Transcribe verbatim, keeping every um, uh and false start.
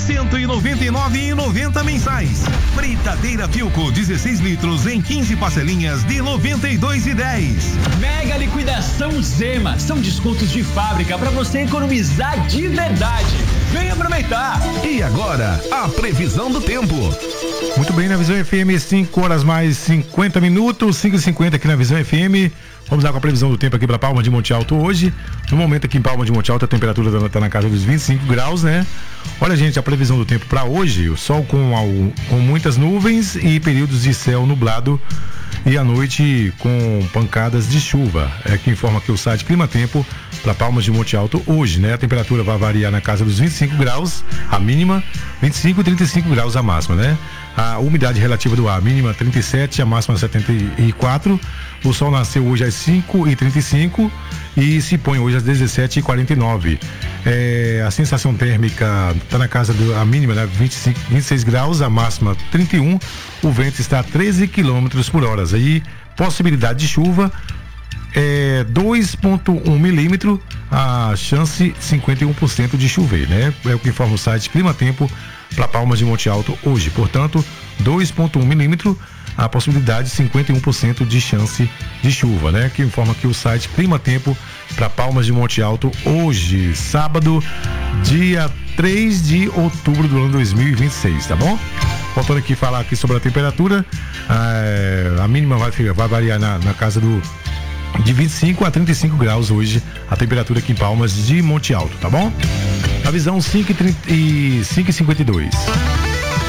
cento e noventa e nove reais e noventa mensais. Fritadeira Philco, dezesseis litros em quinze parcelinhas de noventa e dois reais e dez. Mega liquidação Zema, são descontos de fábrica para você economizar de verdade. Vem aproveitar. E agora, a previsão do tempo. Muito bem, na Visão F M, cinco horas mais cinquenta minutos, cinco e cinquenta aqui na Visão F M. Vamos lá com a previsão do tempo aqui para Palma de Monte Alto hoje. No momento aqui em Palma de Monte Alto, a temperatura está na casa dos vinte e cinco graus, né? Olha, gente, a previsão do tempo para hoje: o sol com, com muitas nuvens e períodos de céu nublado, e à noite com pancadas de chuva. É que informa que o site Clima Tempo para Palmas de Monte Alto hoje, né? A temperatura vai variar na casa dos vinte e cinco graus, a mínima, vinte e cinco e trinta e cinco graus a máxima, né? A umidade relativa do ar, mínima trinta e sete, a máxima setenta e quatro. O sol nasceu hoje às cinco e trinta e cinco e se põe hoje às dezessete e quarenta e nove. É, a sensação térmica está na casa da mínima, né? vinte e cinco, vinte e seis graus, a máxima trinta e um. O vento está a treze quilômetros por hora. Aí, possibilidade de chuva é dois vírgula um milímetro, a chance cinquenta e um por cento de chover, né? É o que informa o site Clima Tempo para Palmas de Monte Alto hoje. Portanto, dois vírgula um milímetro, a possibilidade cinquenta e um por cento de chance de chuva, né? Que informa aqui o site Clima Tempo para Palmas de Monte Alto hoje, sábado, dia três de outubro do ano dois mil e vinte e seis, tá bom? Voltando aqui falar aqui sobre a temperatura, a, a mínima vai, vai variar na, na casa do de vinte e cinco a trinta e cinco graus hoje, a temperatura aqui em Palmas de Monte Alto, tá bom? A visão cinco e cinquenta e dois.